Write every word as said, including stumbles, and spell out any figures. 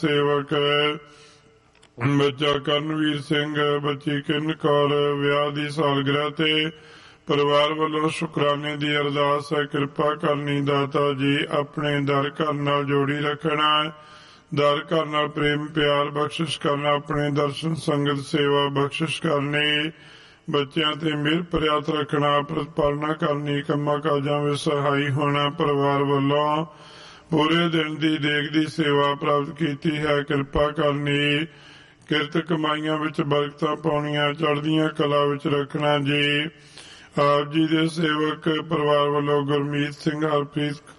ਸੇਵਕ ਬੱਚਾ ਕਰਨਵੀਰ ਸਿੰਘ, ਬੱਚੀ ਕਿਰਨ ਕੌਰ। ਵਿਆਹ ਦੀ ਸਾਲਗਿਰਹ ਤੇ ਪਰਿਵਾਰ ਵੱਲੋਂ ਸ਼ੁਕਰਾਨੇ ਦੀ ਅਰਦਾਸ ਹੈ। ਕਿਰਪਾ ਕਰਨੀ ਦਾਤਾ ਜੀ, ਆਪਣੇ ਦਰ ਘਰ ਨਾਲ ਜੋੜੀ ਰੱਖਣਾ, ਦਰ ਘਰ ਨਾਲ ਪ੍ਰੇਮ ਪਿਆਰ ਬਖਸ਼ਿਸ਼ ਕਰਨਾ, ਆਪਣੇ ਦਰਸ਼ਨ ਸੰਗਤ ਸੇਵਾ ਬਖਸ਼ਿਸ਼ ਕਰਨੀ, ਬੱਚਿਆਂ ਤੇ ਮਿਹਰ ਪ੍ਰਿਆਤ ਰੱਖਣਾ, ਪ੍ਰਤਪਾਲਨਾ ਕਰਨੀ, ਕੰਮਾਂ ਕਾਜਾਂ ਵਿੱਚ ਸਹਾਈ ਹੋਣਾ। ਪਰਿਵਾਰ ਵੱਲੋਂ ਪੂਰੇ ਦਿਨ ਦੀ ਦੇਗ ਦੀ ਸੇਵਾ ਪ੍ਰਾਪਤ ਕੀਤੀ ਹੈ। ਕਿਰਪਾ ਕਰਨੀ, ਕਿਰਤ ਕਮਾਈਆਂ ਵਿੱਚ ਬਰਕਤਾਂ ਪਾਉਣੀਆਂ, ਚੜ੍ਹਦੀਆਂ ਕਲਾ ਵਿੱਚ ਰੱਖਣਾ ਜੀ। ਆਪ ਜੀ ਦੇ ਸੇਵਕ ਪਰਿਵਾਰ ਵੱਲੋਂ ਗੁਰਮੀਤ ਸਿੰਘ, ਹਰਪ੍ਰੀਤ